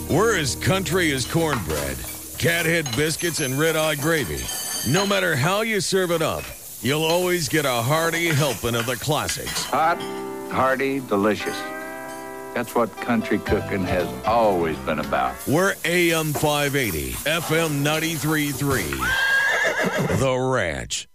We're as country as cornbread, cathead biscuits, and red-eye gravy. No matter how you serve it up, you'll always get a hearty helping of the classics. Hot, hearty, delicious. That's what country cooking has always been about. We're AM 580, FM 93.3. The Ranch.